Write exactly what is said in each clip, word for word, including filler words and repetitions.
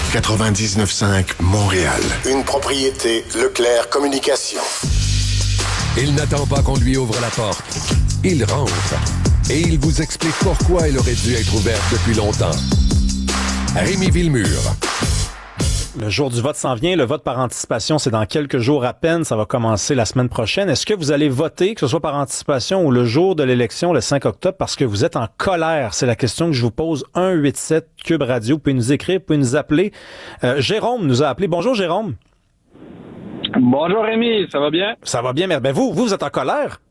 quatre-vingt-dix-neuf cinq Montréal. Une propriété Leclerc Communications. Il n'attend pas qu'on lui ouvre la porte. Il rentre. Et il vous explique pourquoi elle aurait dû être ouverte depuis longtemps. Rémi Villemure. Le jour du vote s'en vient. Le vote par anticipation, c'est dans quelques jours à peine. Ça va commencer la semaine prochaine. Est-ce que vous allez voter, que ce soit par anticipation ou le jour de l'élection, le cinq octobre, parce que vous êtes en colère? C'est la question que je vous pose. un huit sept Cube Radio. Vous pouvez nous écrire, vous pouvez nous appeler. Euh, Jérôme nous a appelé. Bonjour, Jérôme. Bonjour, Rémi. Ça va bien? Ça va bien, mais ben vous, vous, vous êtes en colère?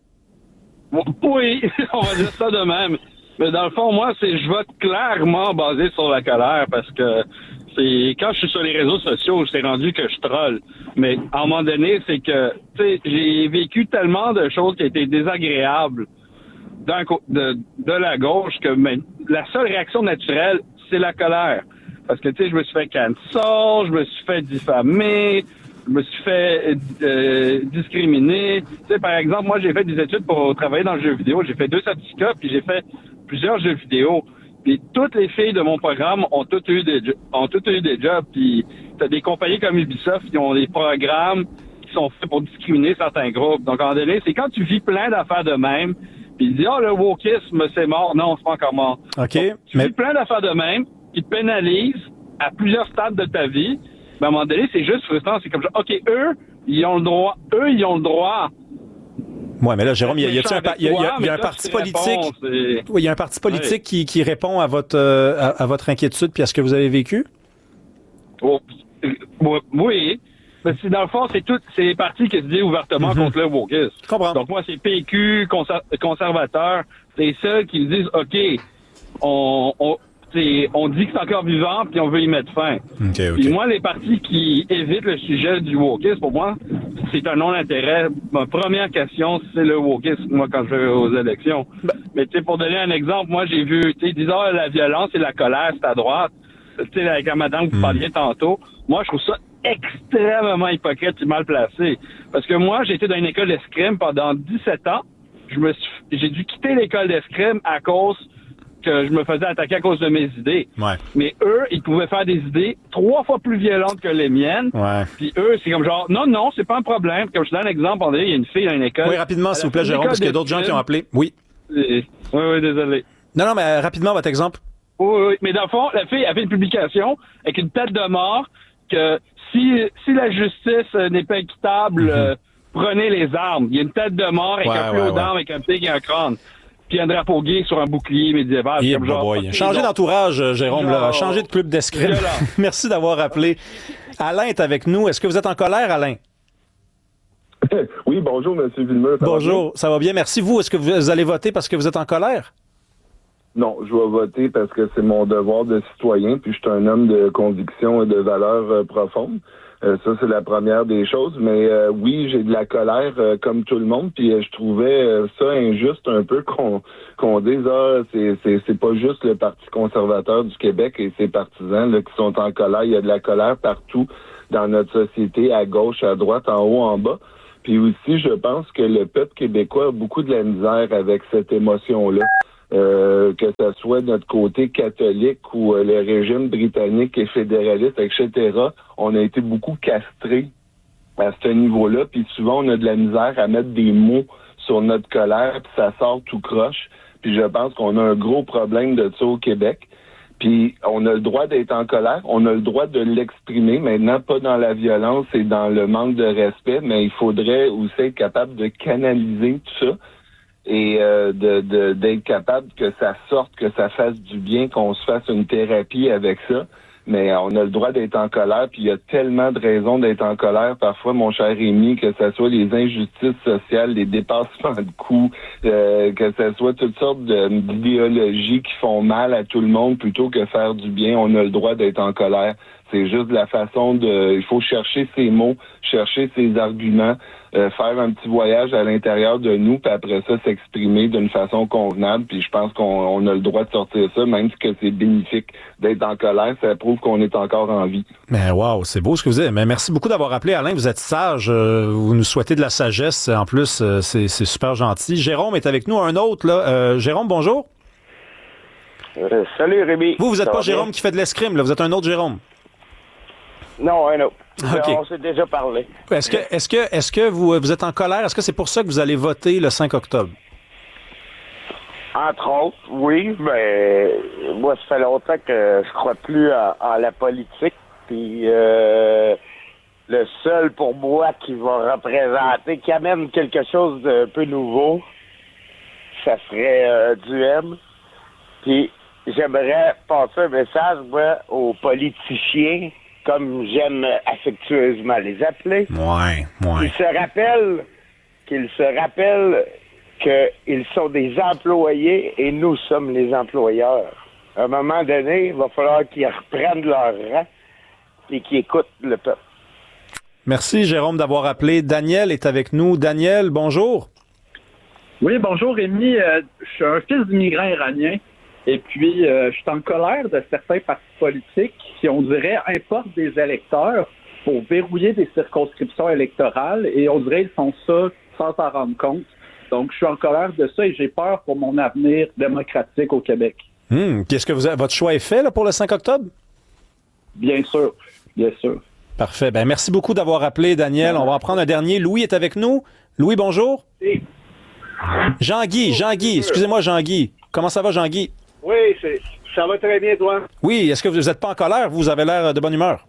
Oui, on va dire ça de même. Mais dans le fond, moi, c'est je vote clairement basé sur la colère parce que c'est quand je suis sur les réseaux sociaux, c'est rendu que je troll. Mais à un moment donné, c'est que tu sais, j'ai vécu tellement de choses qui étaient désagréables d'un co- de, de la gauche que mais, la seule réaction naturelle, c'est la colère. Parce que tu sais, je me suis fait cancel, je me suis fait diffamer, je me suis fait euh, discriminer. Tu sais, par exemple, moi, j'ai fait des études pour travailler dans le jeu vidéo. J'ai fait deux certificats, puis j'ai fait plusieurs jeux vidéo. Puis toutes les filles de mon programme ont toutes eu des jo- ont toutes eu des jobs. Puis t'as des compagnies comme Ubisoft qui ont des programmes qui sont faits pour discriminer certains groupes. Donc, en donné, c'est quand tu vis plein d'affaires de même, puis tu dis, oh, le wokisme, c'est mort. Non, c'est pas encore mort. OK. Donc, tu mais... vis plein d'affaires de même qui te pénalisent à plusieurs stades de ta vie. Mais à un moment donné, c'est juste frustrant. C'est comme genre, OK, eux, ils ont le droit. Eux, ils ont le droit. Ouais, mais là, Jérôme, il y a, y a, un, y a, y a, y a un parti politique. Oui, il y a un parti politique oui. qui, qui répond à votre euh, à, à votre inquiétude puis à ce que vous avez vécu? Oh, oui. Mais c'est, dans le fond, c'est tout, c'est les partis qui se disent ouvertement mm-hmm. contre le wokisme. Je comprends. Donc moi, c'est P Q, conser- conservateur. C'est les seuls qui se disent, OK, on, on C'est, on dit que c'est encore vivant, puis on veut y mettre fin. Okay, okay. Puis moi, les partis qui évitent le sujet du wokisme, pour moi, c'est un non-intérêt. Ma première question, c'est le wokisme, moi, quand je vais aux élections. Ben. Mais tu sais, pour donner un exemple, moi, j'ai vu, tu sais, disons, oh, la violence et la colère, c'est à droite. Tu sais, avec la madame que vous parliez tantôt, moi, je trouve ça extrêmement hypocrite et mal placé. Parce que moi, j'ai été dans une école d'escrime pendant dix-sept ans. Je me suis, j'ai dû quitter l'école d'escrime à cause que je me faisais attaquer à cause de mes idées. Ouais. Mais eux, ils pouvaient faire des idées trois fois plus violentes que les miennes. Ouais. Puis eux, c'est comme genre, non, non, c'est pas un problème. Comme je te donne un exemple, on dirait, il y a une fille dans une école. Oui, rapidement, s'il vous plaît, Jérôme, parce qu'il y a d'autres gens qui ont appelé. Oui. Oui, oui, désolé. Non, non, mais euh, rapidement, votre exemple. Oui, oui, mais dans le fond, la fille a fait une publication avec une tête de mort que si, si la justice euh, n'est pas équitable, mm-hmm. euh, prenez les armes. Il y a une tête de mort avec ouais, un flot ouais, d'armes, ouais. avec un pic et un crâne. Puis un drapeau gay sur un bouclier médiéval. Yeah, comme genre, boy. Changez d'entourage, Jérôme, genre, là. Changez de club d'escrime. Merci d'avoir appelé. Alain est avec nous. Est-ce que vous êtes en colère, Alain? Oui, bonjour, M. Villemure. Ça bonjour, va ça va bien. Merci. Vous, est-ce que vous allez voter parce que vous êtes en colère? Non, je vais voter parce que c'est mon devoir de citoyen, puis je suis un homme de conviction et de valeurs euh, profondes. Euh, ça, c'est la première des choses. Mais euh, oui, j'ai de la colère euh, comme tout le monde. Puis euh, je trouvais euh, ça injuste un peu qu'on qu'on dise ah c'est c'est c'est pas juste le Parti conservateur du Québec et ses partisans là, qui sont en colère. Il y a de la colère partout dans notre société, à gauche, à droite, en haut, en bas. Puis aussi, je pense que le peuple québécois a beaucoup de la misère avec cette émotion-là. Euh, que ce soit notre côté catholique ou euh, le régime britannique et fédéraliste, et cetera, on a été beaucoup castrés à ce niveau-là, puis souvent on a de la misère à mettre des mots sur notre colère, puis ça sort tout croche. Puis je pense qu'on a un gros problème de ça au Québec. Puis on a le droit d'être en colère, on a le droit de l'exprimer, maintenant pas dans la violence et dans le manque de respect, mais il faudrait aussi être capable de canaliser tout ça. Et euh, de, de d'être capable que ça sorte, que ça fasse du bien, qu'on se fasse une thérapie avec ça. Mais on a le droit d'être en colère, puis il y a tellement de raisons d'être en colère parfois, mon cher Rémi, que ce soit les injustices sociales, les dépassements de coûts, euh, que ce soit toutes sortes de, d'idéologies qui font mal à tout le monde plutôt que faire du bien. On a le droit d'être en colère. C'est juste la façon de... Il faut chercher ses mots, chercher ses arguments, euh, faire un petit voyage à l'intérieur de nous, puis après ça, s'exprimer d'une façon convenable. Puis je pense qu'on on a le droit de sortir ça, même si que c'est bénéfique d'être en colère. Ça prouve qu'on est encore en vie. Mais wow, c'est beau ce que vous dites. Mais merci beaucoup d'avoir appelé, Alain. Vous êtes sage. Euh, vous nous souhaitez de la sagesse. En plus, euh, c'est, c'est super gentil. Jérôme est avec nous. Un autre, là. Euh, Jérôme, bonjour. Euh, salut, Rémi. Vous, vous n'êtes pas Jérôme bien? Qui fait de l'escrime, là. Vous êtes un autre Jérôme. Non, un autre. Okay. On s'est déjà parlé. Est-ce que, est-ce que, est-ce que vous, vous êtes en colère? Est-ce que c'est pour ça que vous allez voter le cinq octobre? Entre autres, oui, mais moi, ça fait longtemps que je crois plus à, à la politique. Puis euh, le seul pour moi qui va représenter, qui amène quelque chose d'un peu nouveau, ça serait euh, du M. Puis j'aimerais passer un message, moi, aux politiciens, comme j'aime affectueusement les appeler. Ouais, ouais. Qu'ils se rappellent, qu'ils se rappellent qu'ils sont des employés et nous sommes les employeurs. À un moment donné, il va falloir qu'ils reprennent leur rang et qu'ils écoutent le peuple. Merci, Jérôme, d'avoir appelé. Daniel est avec nous. Daniel, bonjour. Oui, bonjour, Rémi. Euh, je suis un fils d'immigrants iraniens. Et puis, euh, je suis en colère de certains partis politiques qui, on dirait, importent des électeurs pour verrouiller des circonscriptions électorales et on dirait qu'ils font ça sans s'en rendre compte. Donc, je suis en colère de ça et j'ai peur pour mon avenir démocratique au Québec. Hum, Qu'est-ce que vous avez, votre choix est fait là, pour le cinq octobre? Bien sûr, bien sûr. Parfait. Ben, merci beaucoup d'avoir appelé, Daniel. On va en prendre un dernier. Louis est avec nous. Louis, bonjour. Oui. Jean-Guy, Jean-Guy, excusez-moi, Jean-Guy. Comment ça va, Jean-Guy? Oui, c'est, ça va très bien, toi. Oui, est-ce que vous n'êtes pas en colère? Vous avez l'air de bonne humeur.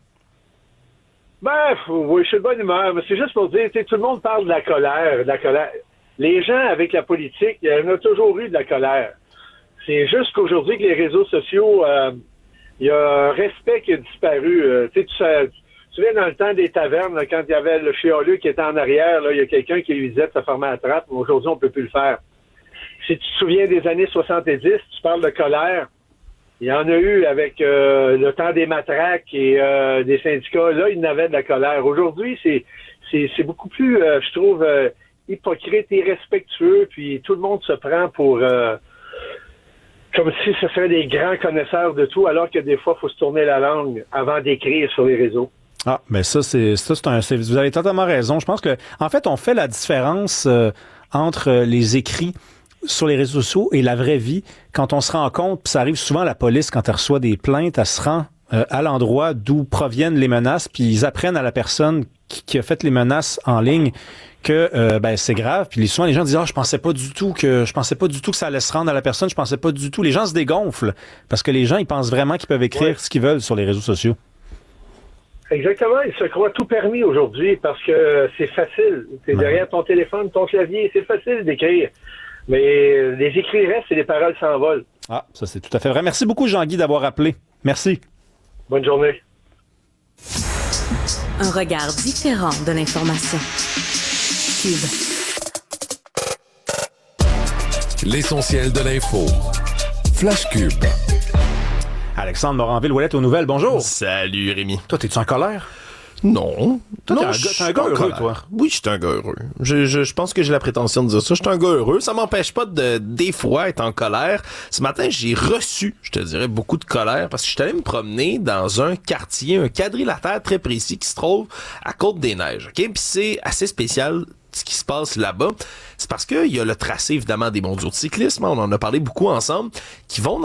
Ben, oui, je suis de bonne humeur, mais c'est juste pour dire, tu sais, tout le monde parle de la colère, de la colère. Les gens, avec la politique, il y en a toujours eu de la colère. C'est juste qu'aujourd'hui, que les réseaux sociaux, euh, il y a un respect qui a disparu. Euh, tu sais, tu sais, tu te souviens dans le temps des tavernes, là, quand il y avait le chialeux qui était en arrière, là, il y a quelqu'un qui lui disait de se former à la trappe, mais aujourd'hui, on peut plus le faire. Si tu te souviens des années soixante-dix, tu parles de colère. Il y en a eu avec euh, le temps des matraques et euh, des syndicats. Là, il y en avait de la colère. Aujourd'hui, c'est c'est, c'est beaucoup plus, euh, je trouve, euh, hypocrite et irrespectueux. Puis tout le monde se prend pour... Euh, comme si ce serait des grands connaisseurs de tout, alors que des fois, il faut se tourner la langue avant d'écrire sur les réseaux. Ah, mais ça, c'est ça, c'est un. C'est, vous avez totalement raison. Je pense que, en fait, on fait la différence euh, entre les écrits sur les réseaux sociaux et la vraie vie. Quand on se rend compte, puis ça arrive souvent à la police quand elle reçoit des plaintes, elle se rend euh, à l'endroit d'où proviennent les menaces, puis ils apprennent à la personne qui, qui a fait les menaces en ligne que euh, ben c'est grave. Puis souvent les gens disent ah oh, je pensais pas du tout que je pensais pas du tout que ça allait se rendre à la personne, je pensais pas du tout. Les gens se dégonflent parce que les gens ils pensent vraiment qu'ils peuvent écrire ouais. ce qu'ils veulent sur les réseaux sociaux. Exactement, ils se croient tout permis aujourd'hui parce que c'est facile. T'es ouais. derrière ton téléphone, ton clavier, c'est facile d'écrire. Mais les écrits restent et les paroles s'envolent. Ah, ça c'est tout à fait vrai. Merci beaucoup Jean-Guy d'avoir appelé. Merci. Bonne journée. Un regard différent de l'information. Cube. L'essentiel de l'info. Flash Cube. Alexandre Moranville-Ouellette aux nouvelles. Bonjour. Salut Rémi. Toi, t'es-tu en colère? Non. Toi, non, t'es un, je gars, t'es un gars heureux, toi. Oui, je suis un gars heureux. Je, je, je pense que j'ai la prétention de dire ça. Je suis un gars heureux. Ça m'empêche pas de, des fois, être en colère. Ce matin, j'ai reçu, je te dirais, beaucoup de colère parce que je suis allé me promener dans un quartier, un quadrilatère très précis qui se trouve à Côte-des-Neiges. OK? Puis c'est assez spécial ce qui se passe là-bas. C'est parce qu'il y a le tracé, évidemment, des mondiaux de cyclisme. On en a parlé beaucoup ensemble, qui vont dans